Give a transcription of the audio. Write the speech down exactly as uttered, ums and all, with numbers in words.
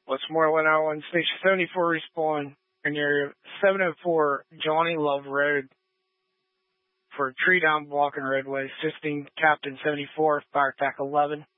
Westmoreland, Ireland, Station seventy-four respawn in the area of seven oh four Johnny Love Road for tree down blocking roadway, assisting Captain seventy-four, Fire Attack eleven.